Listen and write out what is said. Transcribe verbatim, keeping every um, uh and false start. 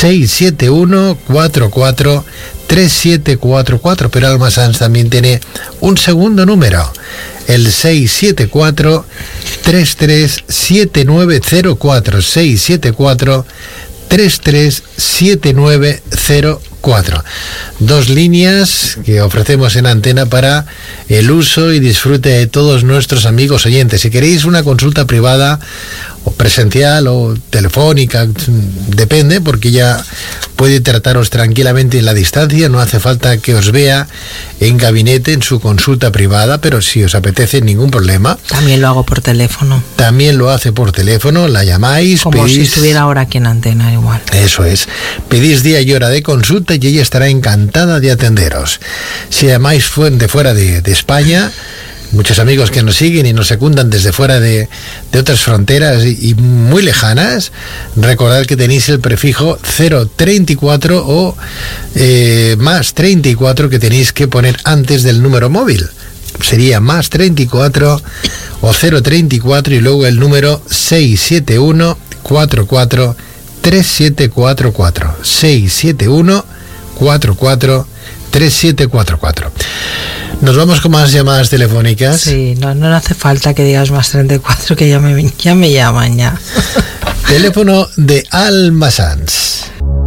seis siete uno cuatro cuatro tres siete cuatro cuatro, pero Alma Sans también tiene un segundo número, el seis siete cuatro tres tres siete nueve cero cuatro, seis siete cuatro tres tres siete nueve cero cuatro. Dos líneas que ofrecemos en antena para el uso y disfrute de todos nuestros amigos oyentes. Si queréis una consulta privada o presencial o telefónica, depende, porque ya puede trataros tranquilamente en la distancia, no hace falta que os vea en gabinete en su consulta privada, pero si os apetece, ningún problema. También lo hago por teléfono. También lo hace por teléfono, la llamáis, como pedís, si estuviera ahora aquí en antena igual. Eso es, pedís día y hora de consulta y ella estará encantada de atenderos. Si llamáis de fuera de, de España, muchos amigos que nos siguen y nos secundan desde fuera de, de otras fronteras y, y muy lejanas, recordad que tenéis el prefijo cero treinta y cuatro o eh, más treinta y cuatro que tenéis que poner antes del número móvil. Sería más treinta y cuatro o cero treinta y cuatro y luego el número seis siete uno cuatro cuatro tres siete cuatro cuatro, seis siete uno cuatro cuatro tres siete cuatro cuatro. Nos vamos con más llamadas telefónicas. Sí, no, no hace falta que digas más treinta y cuatro, que ya me, ya me llaman ya. Teléfono de Alma Sans.